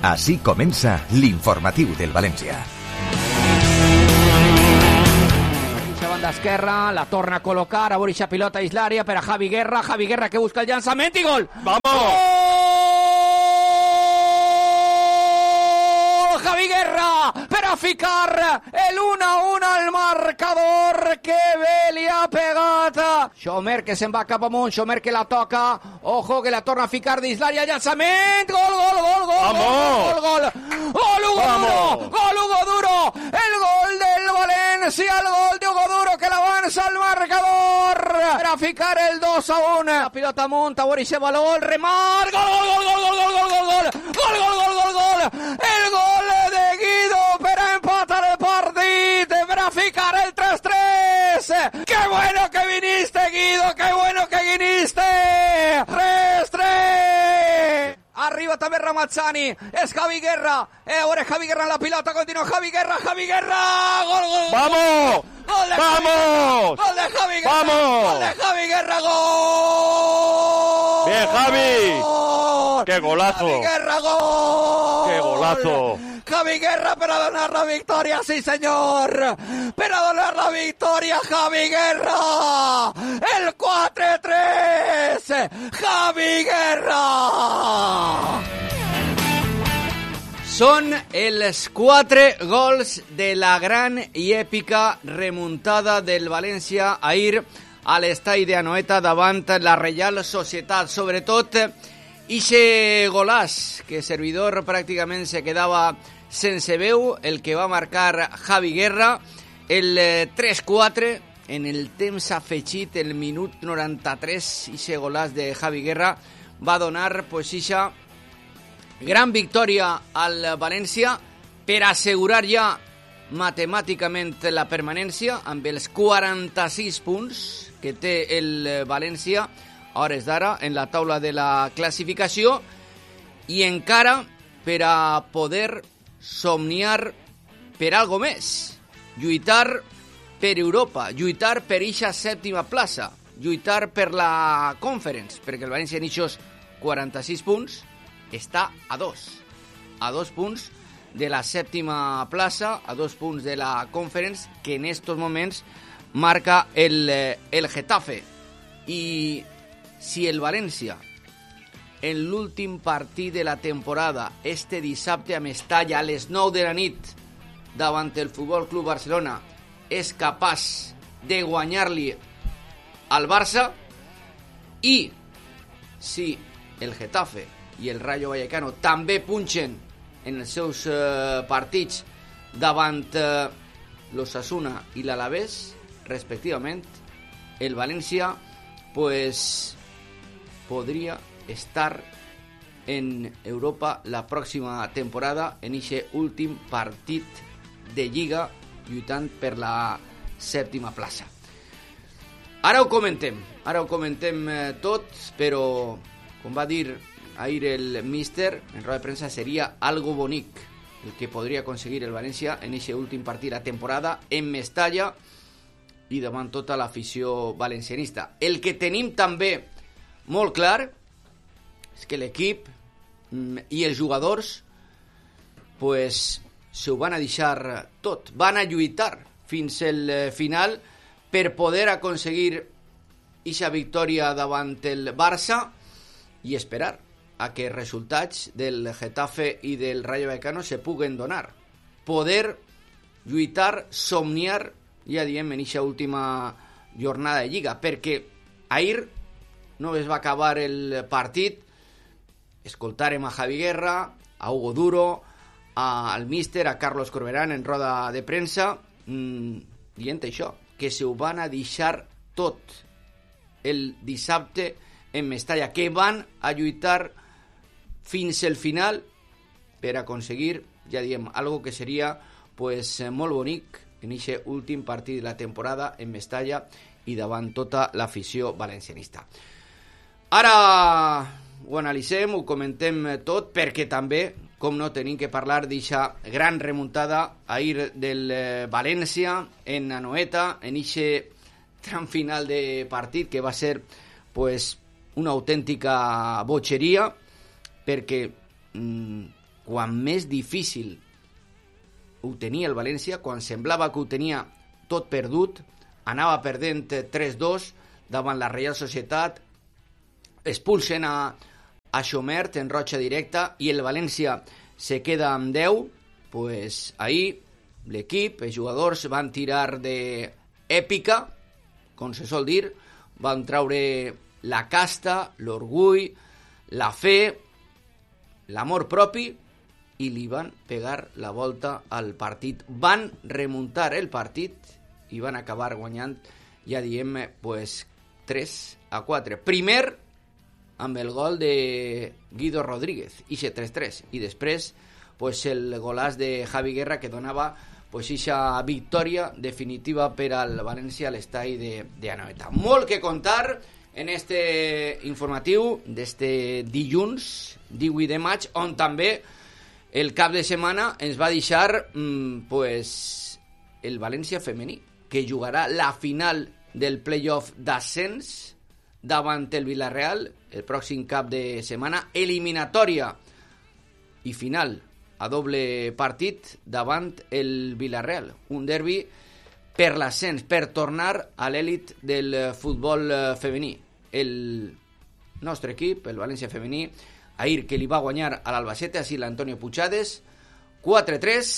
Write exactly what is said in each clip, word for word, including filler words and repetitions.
Així comença l'informatiu del València. Banda esquerra, la torna a col·locar, a Borisha pilota dins l'àrea per a Javi Guerra, Javi Guerra que busca el llançament i gol! ¡Vamos! ¡Gol! Javi Guerra per a ficar el uno a uno al marcador, que bé li ha pegat Xomer, que se'n va cap amunt, Xomer que la toca, ojo que la torna a ficar dins l'àrea, llançament, gol, gol, gol, gol, ¡Vamos! gol, gol, gol, Hugo ¡Vamos! Duro, gol Hugo Duro, el gol del València, el gol de Hugo Duro que l'avança al marcador per a ficar el dos a uno, la pilota amunt, Borisha valor, remat, gol, gol, gol, gol, gol, gol, gol, gol, gol, gol, gol, gol, gol, el gol de Guido per a empatar el partit, per a ficar el tres tres. ¡Qué bueno que viniste, Guido! ¡Qué bueno que viniste! tres tres. Arriba també Ramazzani, és Javi Guerra, eh, ahora es Javi Guerra en la pilota, continua Javi Guerra, Javi Guerra, gol, gol, ¡Vamos! gol de ¡Vamos! Gol de Javi Guerra, ¡Vamos! gol de Javi Guerra, gol. ¡Bien, Javi! Gol. ¡Qué golazo! Javi Guerra, gol. ¡Qué golazo! Javi Guerra per a donar la victòria, sí senyor, per a donar la victòria, Javi Guerra, el quatre tres, Javi Guerra. Són els quatre gols de la gran i èpica remuntada del València ahir a l'estadi d'Anoeta davant la Reial Societat, sobretot ixe golàs que servidor pràcticament se quedava sense veu, el que va marcar Javi Guerra, el tres quatre, en el temps afegit, el minut noranta-tres, ixe golàs de Javi Guerra va donar pues ixa gran victòria al València per assegurar ja matemàticament la permanència amb els quaranta-sis punts que té el València a hores d'ara en la taula de la classificació, i encara per a poder somniar per algo més, lluitar per Europa, lluitar per eixa sèptima plaça, lluitar per la Conference, perquè el València en eixos quaranta-sis punts està a dos, a dos punts de la sèptima plaça, a dos punts de la Conference, que en estos moments marca el, el Getafe. I si el València en l'últim partit de la temporada este dissabte a Mestalla a les nou de la nit davant el Futbol Club Barcelona és capaç de guanyar-li al Barça, i si el Getafe i el Rayo Vallecano també punxen en els seus eh, partits davant eh, l'Osasuna i l'Alavés respectivament, el València pues podria estar en Europa la pròxima temporada en eixe últim partit de Lliga lluitant per la sèptima plaça. Ara ho comentem, ara ho comentem eh, tot, però com va dir ahir el míster en roda de premsa, seria algo bonic el que podria aconseguir el València en eixe últim partit de la temporada en Mestalla i davant tota l'afició valencianista. El que tenim també molt clar és que l'equip i els jugadors pues se ho van a deixar tot, van a lluitar fins al final per poder aconseguir eixa victòria davant el Barça i esperar a que resultats del Getafe i del Rayo Vallecano se puguen donar, poder lluitar, somniar, ja diem, en eixa última jornada de Lliga, perquè ahir no es va acabar el partit, escoltarem a Javi Guerra, a Hugo Duro, a, al míster, a Carlos Corberán en roda de premsa, mmm, dient això, que se ho van a deixar tot el dissabte en Mestalla, que van a lluitar fins al final per aconseguir, ja diem, algo que seria pues, molt bonic en aquest últim partit de la temporada en Mestalla i davant tota l'afició valencianista. Ara ho analitzem, ho comentem tot, perquè també, com no, tenim que parlar d'aquesta gran remuntada ahir del València en Anoeta, en aquest tram final de partit que va ser pues, una autèntica botxeria, perquè mmm, quan més difícil ho tenia el València, quan semblava que ho tenia tot perdut, anava perdent tres dos davant la Reial Societat, expulsen a, a Xomert en roja directa i el València se queda amb deu. Pues ahir l'equip, els jugadors van tirar d'èpica, com se sol dir, van treure la casta, l'orgull, la fe, l'amor propi, i li van pegar la volta al partit. Van remuntar el partit i van acabar guanyant, ja diem, pues, tres a quatre. Primer, amb el gol de Guido Rodríguez, ixe tres tres, i després pues, el golàs de Javi Guerra, que donava pues, ixa victòria definitiva per al València a l'estadi de, de Anoeta. Molt que contar en este informatiu d'este dilluns divuit de maig, on també el cap de setmana ens va deixar mmm, pues, el València femení, que jugarà la final del playoff d'ascens davant el Villarreal el pròxim cap de setmana, eliminatòria i final a doble partit davant el Villarreal, un derbi per l'ascens, per tornar a l'èlit del futbol femení. El nostre equip, el València femení, ahir que li va guanyar a l'Albacete, així l'Antonio Puigades, quatre tres,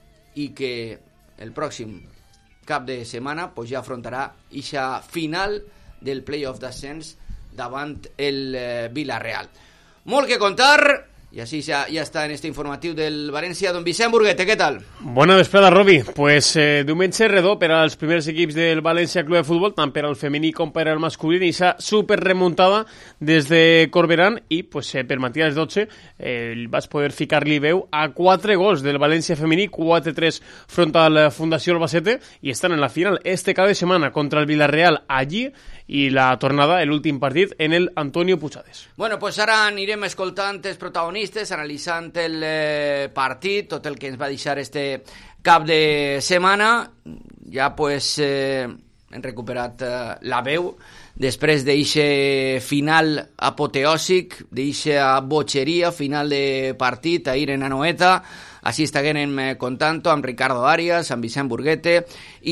i que el pròxim cap de setmana pues, ja afrontarà ixa final del playoff d'ascens davant el eh, Villarreal. Molt que contar, y así ya, ya está en este informatiu del València. Don Vicent Burguete, ¿qué tal? Bona vesprada, Robi. Pues eh, diumenge redó per als primers equips del València Club de Futbol, tant per al femení com per al masculí, i s'ha super remuntada des de Corberan, i pues, eh, per Matías Dotze eh, vas poder ficar-li veu a quatre gols del València femení, quatre tres front a la Fundació Albacete, i estan en la final este cada setmana contra el Villarreal allí, i la tornada, l'últim partit, en el Antonio Puigades. Bueno, pues ara anirem escoltant els protagonistes, analitzant el eh, partit, tot el que ens va deixar este cap de setmana. Ja pues eh, hem recuperat eh, la veu després d'eixe final apoteòsic, d'eixa botxeria, final de partit ahir en Anoeta. Així estiguem eh, contant-ho amb Ricardo Arias, amb Vicent Burguete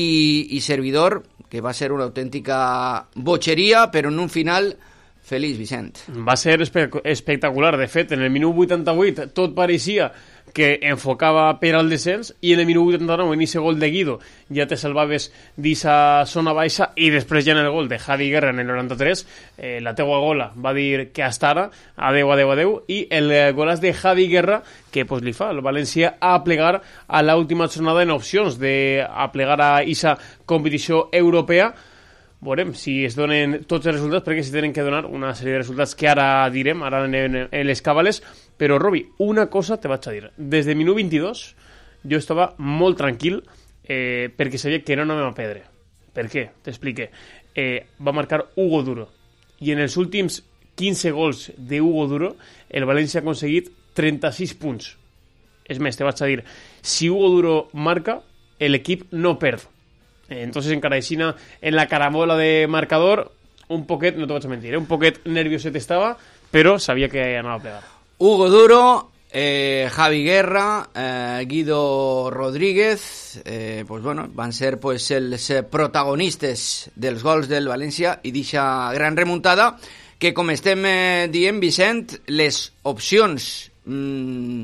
i, i servidor, que va ser una autèntica botxeria, però en un final feliç, Vicent. Va ser espe- espectacular. De fet, en el minut vuitanta-vuit tot pareixia que enfocava per al descens, i en el minut vuitanta-nou, en aquest gol de Guido, ja te salvaves d'esa zona baixa, i després ja en el gol de Javi Guerra en el noranta-tres, eh, la teua gola va dir que hasta ara, adeu, adeu, adeu, i el golàs de Javi Guerra, que pues, li fa el València a plegar a l'última jornada en opcions d'aplegar a aquesta competició europea. Veurem si es donen tots els resultats, perquè si tenen que donar una sèrie de resultats que ara direm, ara en, en les cabales. Però, Robi, una cosa te vaig a dir. Des de minut vint-i-dos jo estava molt tranquil eh, perquè sabia que no anàvem a perdre. Per què? T'explique. Eh, va marcar Hugo Duro. I en els últims quinze gols de Hugo Duro, el València ha aconseguit trenta-sis punts. És més, te vaig a dir, si Hugo Duro marca, l'equip no perd. Entonces encara aixina en la caramola de marcador, un poquet, no te vaig a mentir, eh? un poquet nervioset estava, però sabia que anava a plegar. Hugo Duro, eh, Javi Guerra, eh, Guido Rodríguez, eh, pues bueno, van ser pues, els protagonistes dels gols del València i d'eixa gran remuntada, que com estem eh, dient, Vicent, les opcions mmm,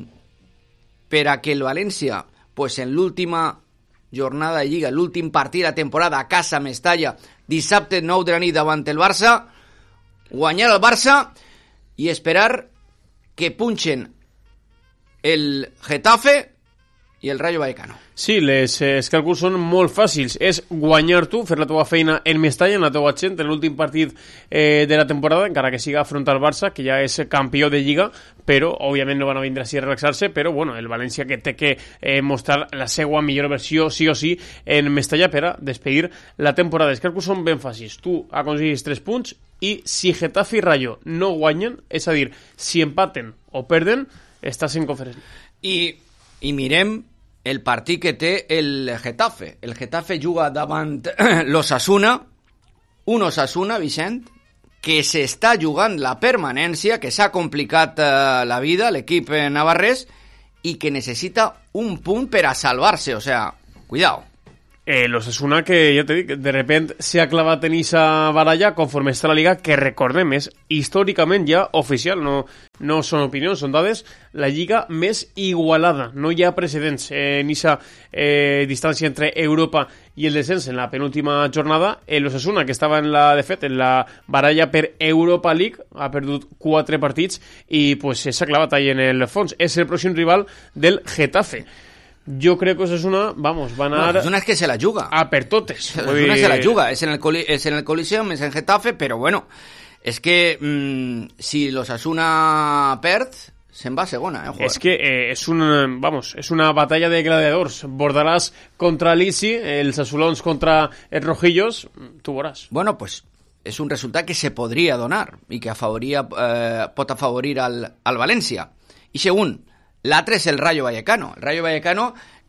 per a que el València pues, en l'última jornada de Lliga, l'últim partit de temporada a casa Mestalla, dissabte nou de la nit davant el Barça, guanyar el Barça i esperar que punxen el Getafe i el Rayo Vallecano. Sí, les, eh, els càlculs són molt fàcils. És guanyar tu, fer la teva feina en Mestalla, en la teva gent, en l'últim partit eh, de la temporada, encara que siga front al Barça, que ja és campió de Lliga, però òbviament no van a vindre així a relaxar-se, però bueno, el València que té que eh, mostrar la seva millor versió sí o sí en Mestalla per a despedir la temporada. Els càlculs són ben fàcils. Tu aconseguis tres punts i si Getafe i Rayo no guanyen, és a dir, si empaten o perden, estàs en conferència. I, i mirem el partit que té el Getafe. El Getafe juga davant l'Osasuna, un Osasuna, Vicent, que s'està jugant la permanència, que s'ha complicat eh, la vida, l'equip navarrès, y que necesita un punt per a salvar-se, o sea, cuidado. Eh, L'Osasuna, que ja t'he dit, de repente s'ha clavat en esa baralla conforme està la Liga, que recordem, és històricament ja oficial, no, no són opinions, són dades, la Lliga més igualada. No hi ha precedents eh, en esa eh, distància entre Europa i el descens en la penúltima jornada. L'Osasuna, que estava en la, de fet, en la baralla per Europa League, ha perdut quatre partits i pues, s'ha clavat ahí en el fons. És el pròxim rival del Getafe. Jo crec que Osasuna, vamos, va anar... Bueno, Osasuna és que se la juga. A per totes. Osasuna se la juga. És en el, coli és en el Coliseum, és en Getafe, però bueno, és que mmm, si l'Osasuna perd, se'n va a segona, eh, és que eh, és, un, vamos, és una batalla de gladiadors. Bordalàs contra l'Isi, els azulons contra els rojillos, tu veuràs. Bueno, pues és un resultat que se podria donar i que afavoria, eh, pot afavorir al, al València. I segon, l'altre és el Rayo Vallecano. El Rayo Vallecano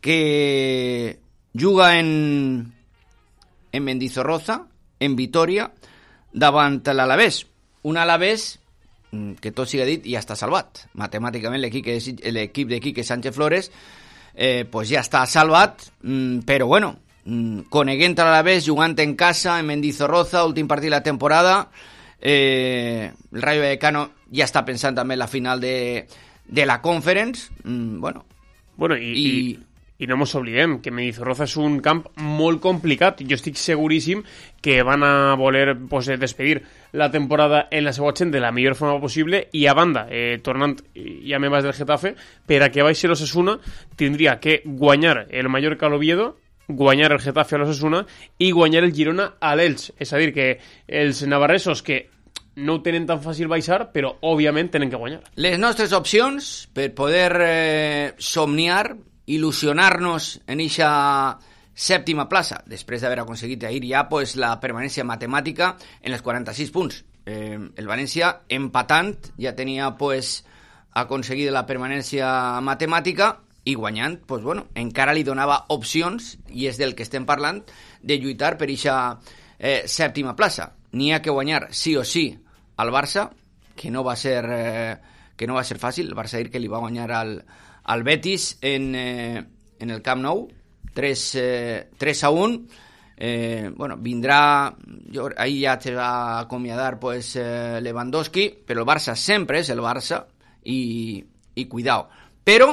que juga en, en Mendizorroza, en Vitoria, davant l'Alavés. Un Alavés que tot siga dit ja està salvat. Matemàticament l'equip de Quique Sánchez Flores eh, pues ja està salvat, però bueno, coneguent a l'Alavés, jugant en casa, en Mendizorroza, últim partit de la temporada, eh, el Rayo Vallecano ja està pensant també en la final de de la Conference, mm, bueno... Bueno, i, i... i, i no ens oblidem que Mendizorroza és un camp molt complicat. Jo estic seguríssim que van a voler pues, despedir la temporada en la seva gent de la millor forma possible i a banda, eh, tornant ja me vas del Getafe, per a que baixi l'Osasuna tindria que guanyar el Mallorca a l'Oviedo, guanyar el Getafe a l'Osasuna i guanyar el Girona a l'Elx. És a dir, que els navarresos que no ho tenen tan fàcil baixar, però òbviament tenen que guanyar. Les nostres opcions per poder eh, somniar, il·lusionar-nos en eixa sèptima plaça, després d'haver aconseguit ahir ja pues, la permanència matemàtica en els quaranta-sis punts. Eh, el València, empatant, ja tenia pues, aconseguit la permanència matemàtica i guanyant, pues, bueno, encara li donava opcions, i és del que estem parlant, de lluitar per eixa eh, sèptima plaça. N'hi ha que guanyar sí o sí al Barça, que no va ser eh, que no va ser fàcil. El Barça ahir que li va guanyar al, al Betis en, eh, en el Camp Nou tres a u. Eh, bueno, vindrà jo, ahir ja te va acomiadar pues, eh, Lewandowski, però el Barça sempre és el Barça i, i cuidao. Però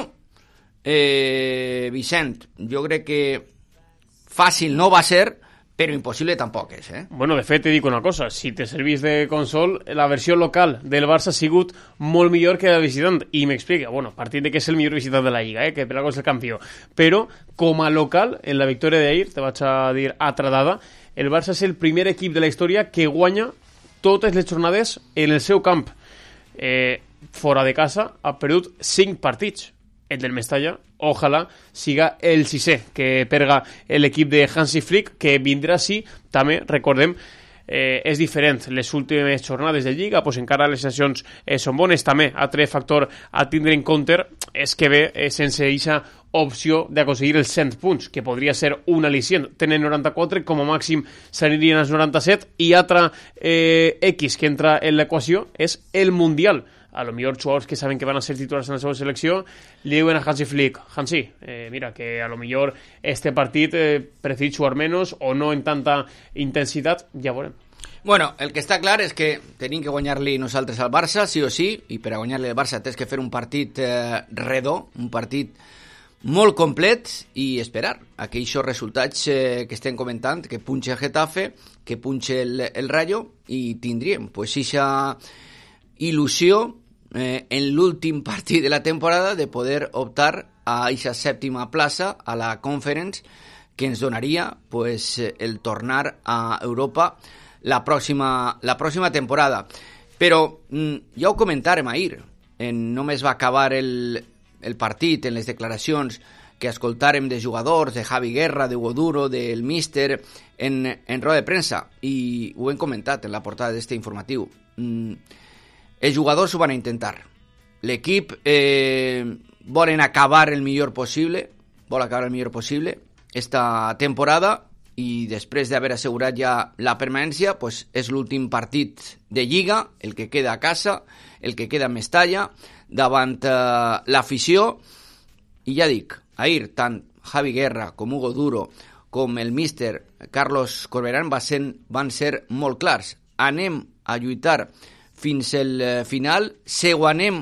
eh, Vicent, jo crec que fàcil no va ser, però impossible tampoc és, eh? Bueno, de fet, te dic una cosa, si te servís de consol, la versió local del Barça ha sigut molt millor que la visitant, i m'explica, bueno, a partir de que és el millor visitant de la Lliga, eh, que per algo és el campió, però com a local, en la victòria d'ahir, te vaig a dir altra dada, el Barça és el primer equip de la història que guanya totes les jornades en el seu camp. Eh, fora de casa ha perdut cinc partits. El del Mestalla, ojalà siga el sisè que perga l'equip de Hansi Flick, que vindrà sí, també, recordem, eh, és diferent. Les últimes jornades de Lliga, pues encara les sensacions eh, són bones. També, altre factor a tindre en compte és que ve eh, sense aquesta opció d'aconseguir els cent punts, que podria ser un al·licient. Tenen noranta-quatre, com a màxim s'anirien als noranta-set, i altra eh, X que entra en l'equació és el Mundial. A lo millor jugadors que saben que van a ser titulars en la seva selecció li diuen a Hansi Flick, Hansi, eh, mira, que a lo millor este partit eh, preferit jugar menos o no en tanta intensitat, ja veurem. Bueno, el que està clar és que tenim que guanyar-li nosaltres al Barça, sí o sí, i per a guanyar-li al Barça tens que fer un partit eh, redó, un partit molt complet i esperar a que aquests resultats eh, que estem comentant, que punxe el Getafe, que punxe el, el Rayo, i tindríem pues eixa il·lusió Eh, en l'últim partit de la temporada de poder optar a aquesta sèptima plaça a la Conference, que ens donaria pues, el tornar a Europa la pròxima, la pròxima temporada. Però mm, ja ho comentàrem ahir, en, només va acabar el, el partit en les declaracions que escoltàrem de jugadors, de Javi Guerra, de Hugo Duro, del míster en, en roda de premsa, i ho hem comentat en la portada d'este informatiu. mm, Els jugadors ho van a intentar. L'equip eh, volen acabar el millor possible, vol acabar el millor possible esta temporada, i després d'haver assegurat ja la permanència, pues és l'últim partit de Lliga, el que queda a casa, el que queda a Mestalla, davant eh, l'afició, I ja dic, ahir tant Javi Guerra com Hugo Duro com el míster Carlos Corberán va ser, van ser molt clars. Anem a lluitar fins al final, si guanem